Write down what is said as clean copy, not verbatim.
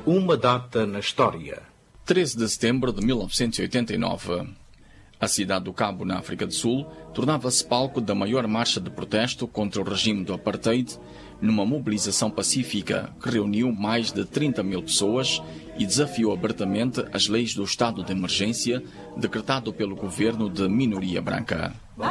uma data na história. 13 de setembro de 1989. A cidade do Cabo, na África do Sul, tornava-se palco da maior marcha de protesto contra o regime do apartheid, numa mobilização pacífica que reuniu mais de 30 mil pessoas e desafiou abertamente as leis do estado de emergência decretado pelo governo de minoria branca.